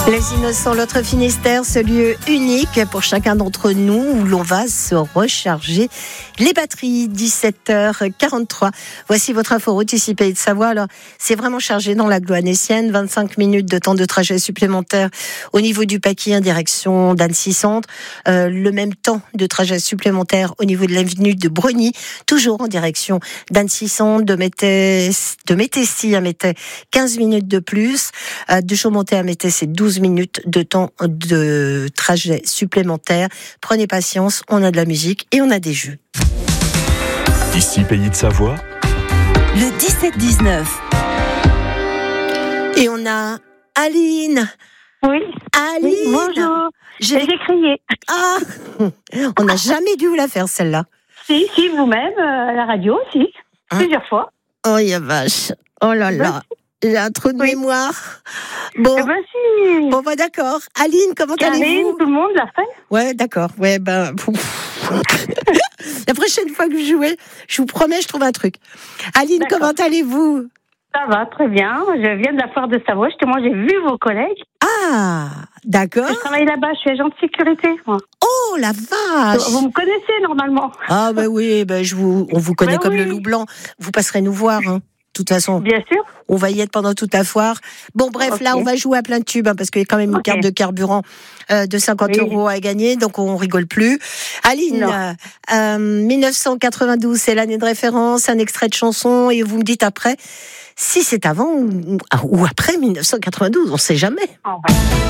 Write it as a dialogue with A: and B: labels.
A: Les Innocents, notre Finistère, ce lieu unique pour chacun d'entre nous où l'on va se recharger les batteries. 17h43. Voici votre inforoute ici Pays de Savoie. Alors, c'est vraiment chargé dans la Glouanessienne. 25 minutes de temps de trajet supplémentaire au niveau du Paquis en direction d'Annecy Centre. Le même temps de trajet supplémentaire au niveau de l'avenue de Brogny, toujours en direction d'Annecy Centre, de Métessy à Métais, 15 minutes de plus. De Chaumonté à Métais, c'est 12 minutes de temps de trajet supplémentaire. Prenez patience, on a de la musique et on a des jeux.
B: Ici Pays de Savoie.
C: Le 17-19.
A: Et on a Aline.
D: Oui.
A: Aline.
D: Oui, bonjour. J'ai crié.
A: Ah, on n'a jamais dû vous la faire celle-là.
D: Si, vous-même, à la radio, si. Plusieurs fois.
A: Oh, ya vache. Oh là là. J'ai un trou de mémoire. Bon.
D: Eh ben si.
A: Bon, bah d'accord. Aline, comment allez-vous?
D: Tout le monde l'a fait.
A: Ouais, d'accord. Ouais, ben. La prochaine fois que je jouais, je vous promets, je trouve un truc. Aline,
D: D'accord.
A: comment allez-vous?
D: Ça va, très bien. Je viens de la foire de Savoie. Justement, j'ai vu vos collègues.
A: Ah, d'accord.
D: Je travaille là-bas. Je suis agent de sécurité. Moi.
A: Oh, la vache.
D: Vous me connaissez normalement.
A: Ah, ben oui, on vous connaît
D: Ben
A: comme
D: oui.
A: le loup blanc. Vous passerez nous voir, hein. De toute façon,
D: Bien sûr.
A: on va y être pendant toute la foire. Bon, bref,
D: Ok.
A: là, on va jouer à plein de tubes, hein, parce qu'il y a quand même une
D: Ok.
A: carte de carburant de 50
D: Oui.
A: euros à gagner, donc on rigole plus. Aline, 1992, c'est l'année de référence, un extrait de chanson, et vous me dites après si c'est avant ou après 1992, on sait jamais.
D: Au revoir.